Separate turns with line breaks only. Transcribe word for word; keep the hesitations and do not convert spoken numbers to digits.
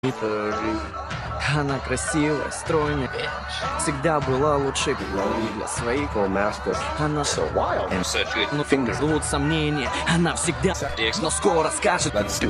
Она красивая, стройная, всегда была лучшей для своих. Она ну, ждут сомнения, она всегда, но скоро скажет.